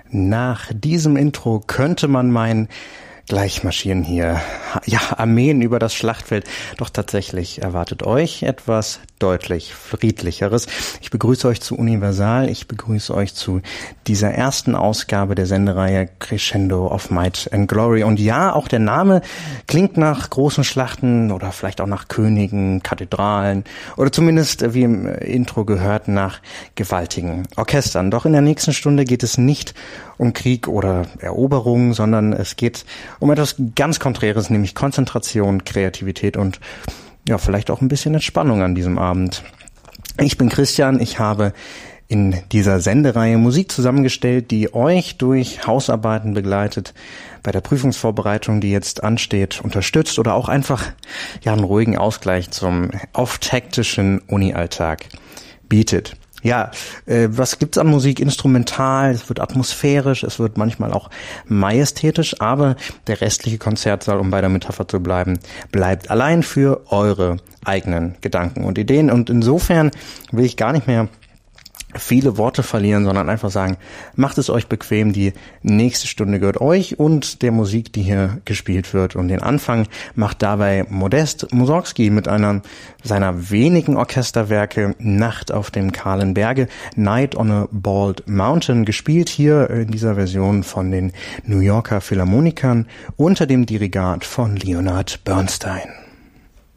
Nach diesem Intro könnte man meinen, gleich marschieren hier, Armeen über das Schlachtfeld. Doch tatsächlich erwartet euch etwas deutlich Friedlicheres. Ich begrüße euch zu Universal. Ich begrüße euch zu dieser ersten Ausgabe der Sendereihe Crescendo of Might and Glory. Und ja, auch der Name klingt nach großen Schlachten oder vielleicht auch nach Königen, Kathedralen oder zumindest, wie im Intro gehört, nach gewaltigen Orchestern. Doch in der nächsten Stunde geht es nicht um Krieg oder Eroberung, sondern es geht um etwas ganz Konträres, nämlich Konzentration, Kreativität und ja, vielleicht auch ein bisschen Entspannung an diesem Abend. Ich bin Christian, ich habe in dieser Sendereihe Musik zusammengestellt, die euch durch Hausarbeiten begleitet, bei der Prüfungsvorbereitung, die jetzt ansteht, unterstützt oder auch einfach einen ruhigen Ausgleich zum oft hektischen Uni-Alltag bietet. Ja, was gibt's an Musik? Instrumental, es wird atmosphärisch, es wird manchmal auch majestätisch, aber der restliche Konzertsaal, um bei der Metapher zu bleiben, bleibt allein für eure eigenen Gedanken und Ideen. Und insofern will ich gar nicht mehr viele Worte verlieren, sondern einfach sagen, macht es euch bequem, die nächste Stunde gehört euch und der Musik, die hier gespielt wird. Und den Anfang macht dabei Modest Mussorgsky mit einer seiner wenigen Orchesterwerke, Nacht auf dem kahlen Berge, Night on a Bald Mountain, gespielt hier in dieser Version von den New Yorker Philharmonikern unter dem Dirigat von Leonard Bernstein.